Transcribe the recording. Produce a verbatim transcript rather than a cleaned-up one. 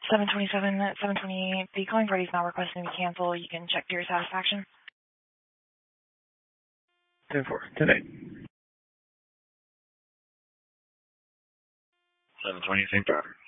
seven twenty-seven, seven twenty-eight. The calling party is now requesting to cancel. You can check to your satisfaction. ten four, ten eight. seven twenty, same pattern.